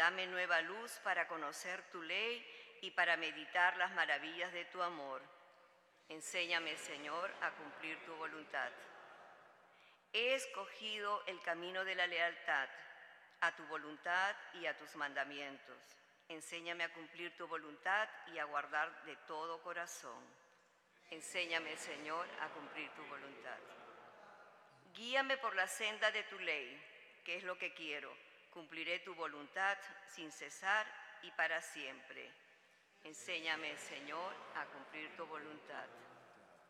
Dame nueva luz para conocer tu ley y para meditar las maravillas de tu amor. Enséñame, Señor, a cumplir tu voluntad. He escogido el camino de la lealtad, a tu voluntad y a tus mandamientos. Enséñame a cumplir tu voluntad y a guardar de todo corazón. Enséñame, Señor, a cumplir tu voluntad. Guíame por la senda de tu ley, que es lo que quiero. Cumpliré tu voluntad sin cesar y para siempre. Enséñame, Señor, a cumplir tu voluntad.